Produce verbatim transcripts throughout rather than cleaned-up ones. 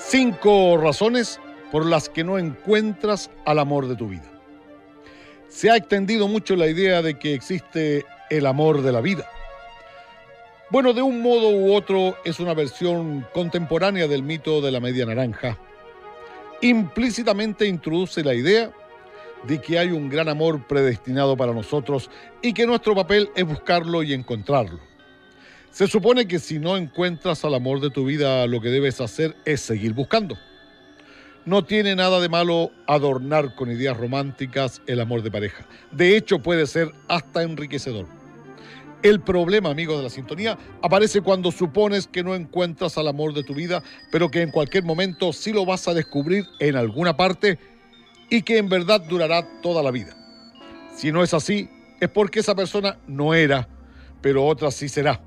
Cinco razones por las que no encuentras al amor de tu vida. Se ha extendido mucho la idea de que existe el amor de la vida. Bueno, de un modo u otro es una versión contemporánea del mito de la media naranja. Implícitamente introduce la idea de que hay un gran amor predestinado para nosotros y que nuestro papel es buscarlo y encontrarlo. Se supone que si no encuentras al amor de tu vida, lo que debes hacer es seguir buscando. No tiene nada de malo adornar con ideas románticas el amor de pareja. De hecho, puede ser hasta enriquecedor. El problema, amigo de la sintonía, aparece cuando supones que no encuentras al amor de tu vida, pero que en cualquier momento sí lo vas a descubrir en alguna parte y que en verdad durará toda la vida. Si no es así, es porque esa persona no era, pero otra sí será.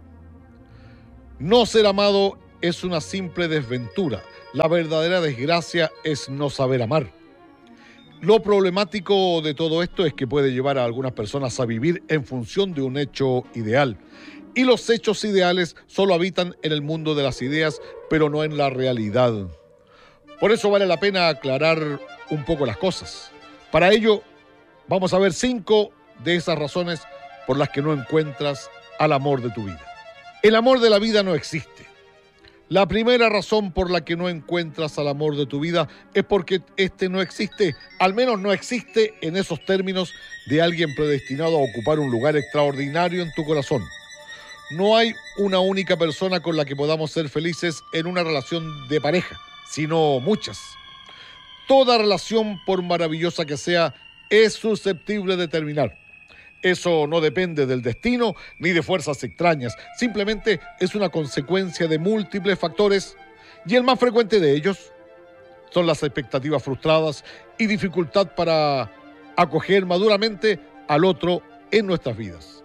No ser amado es una simple desventura. La verdadera desgracia es no saber amar. Lo problemático de todo esto es que puede llevar a algunas personas a vivir en función de un hecho ideal. Y los hechos ideales solo habitan en el mundo de las ideas, pero no en la realidad. Por eso vale la pena aclarar un poco las cosas. Para ello, vamos a ver cinco de esas razones por las que no encuentras al amor de tu vida. El amor de la vida no existe. La primera razón por la que no encuentras al amor de tu vida es porque este no existe, al menos no existe en esos términos de alguien predestinado a ocupar un lugar extraordinario en tu corazón. No hay una única persona con la que podamos ser felices en una relación de pareja, sino muchas. Toda relación, por maravillosa que sea, es susceptible de terminar. Eso no depende del destino ni de fuerzas extrañas, simplemente es una consecuencia de múltiples factores y el más frecuente de ellos son las expectativas frustradas y dificultad para acoger maduramente al otro en nuestras vidas.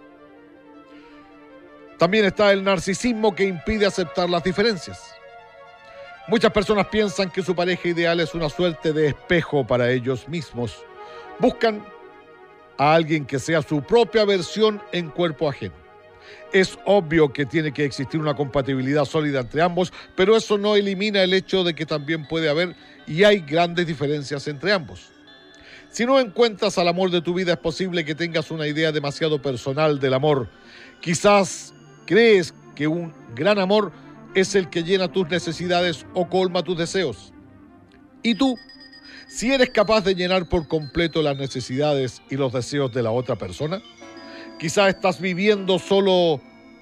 También está el narcisismo que impide aceptar las diferencias. Muchas personas piensan que su pareja ideal es una suerte de espejo para ellos mismos. Buscan a alguien que sea su propia versión en cuerpo ajeno. Es obvio que tiene que existir una compatibilidad sólida entre ambos, pero eso no elimina el hecho de que también puede haber y hay grandes diferencias entre ambos. Si no encuentras al amor de tu vida, es posible que tengas una idea demasiado personal del amor. Quizás crees que un gran amor es el que llena tus necesidades o colma tus deseos. ¿Y tú? Si eres capaz de llenar por completo las necesidades y los deseos de la otra persona, quizás estás viviendo solo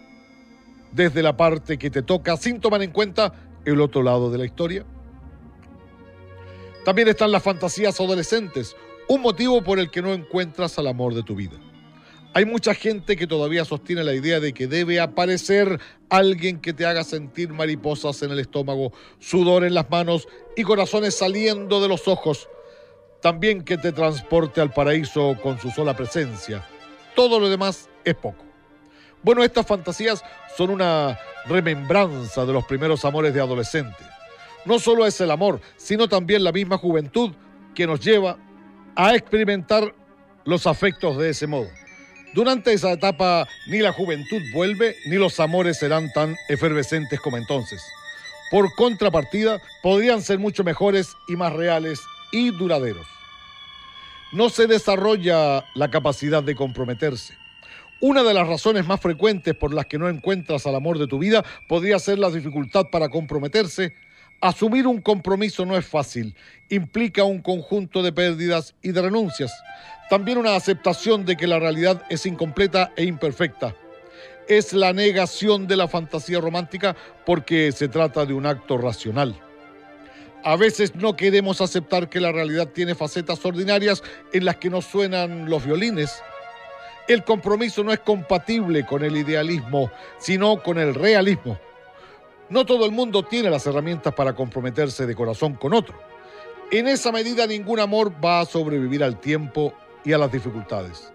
desde la parte que te toca sin tomar en cuenta el otro lado de la historia. También están las fantasías adolescentes, un motivo por el que no encuentras al amor de tu vida. Hay mucha gente que todavía sostiene la idea de que debe aparecer alguien que te haga sentir mariposas en el estómago, sudor en las manos y corazones saliendo de los ojos. También que te transporte al paraíso con su sola presencia. Todo lo demás es poco. Bueno, estas fantasías son una remembranza de los primeros amores de adolescente. No solo es el amor, sino también la misma juventud que nos lleva a experimentar los afectos de ese modo. Durante esa etapa ni la juventud vuelve ni los amores serán tan efervescentes como entonces. Por contrapartida, podrían ser mucho mejores y más reales y duraderos. No se desarrolla la capacidad de comprometerse. Una de las razones más frecuentes por las que no encuentras al amor de tu vida podría ser la dificultad para comprometerse. Asumir un compromiso no es fácil, implica un conjunto de pérdidas y de renuncias. También una aceptación de que la realidad es incompleta e imperfecta. Es la negación de la fantasía romántica porque se trata de un acto racional. A veces no queremos aceptar que la realidad tiene facetas ordinarias en las que no suenan los violines. El compromiso no es compatible con el idealismo, sino con el realismo. No todo el mundo tiene las herramientas para comprometerse de corazón con otro. En esa medida, ningún amor va a sobrevivir al tiempo y a las dificultades.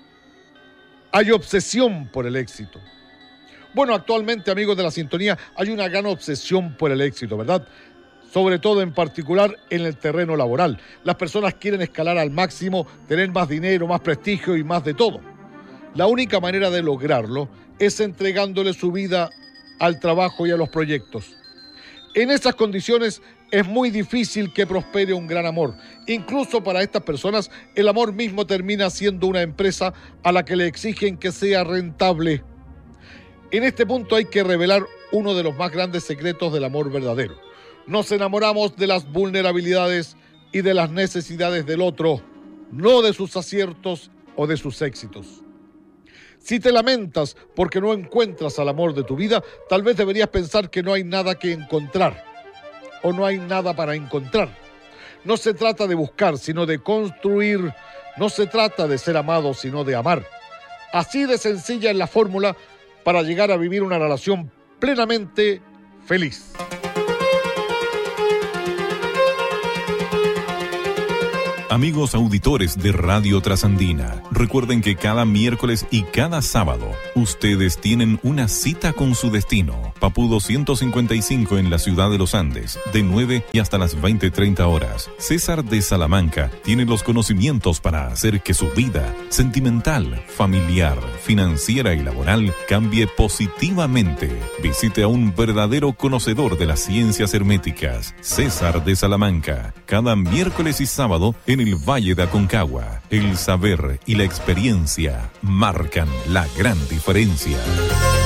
Hay obsesión por el éxito. Bueno, actualmente, amigos de la sintonía, hay una gran obsesión por el éxito, ¿verdad? Sobre todo en particular en el terreno laboral. Las personas quieren escalar al máximo, tener más dinero, más prestigio y más de todo. La única manera de lograrlo es entregándole su vida al trabajo y a los proyectos. En esas condiciones es muy difícil que prospere un gran amor. Incluso para estas personas, el amor mismo termina siendo una empresa a la que le exigen que sea rentable. En este punto hay que revelar uno de los más grandes secretos del amor verdadero. Nos enamoramos de las vulnerabilidades y de las necesidades del otro, no de sus aciertos o de sus éxitos. Si te lamentas porque no encuentras al amor de tu vida, tal vez deberías pensar que no hay nada que encontrar o no hay nada para encontrar. No se trata de buscar, sino de construir. No se trata de ser amado, sino de amar. Así de sencilla es la fórmula para llegar a vivir una relación plenamente feliz. Amigos auditores de Radio Trasandina, recuerden que cada miércoles y cada sábado ustedes tienen una cita con su destino. Papudo ciento cincuenta y cinco en la ciudad de Los Andes, de nueve y hasta las veinte treinta horas. César de Salamanca tiene los conocimientos para hacer que su vida sentimental, familiar, financiera y laboral cambie positivamente. Visite a un verdadero conocedor de las ciencias herméticas, César de Salamanca, cada miércoles y sábado en el Valle de Aconcagua. El saber y la experiencia marcan la gran diferencia.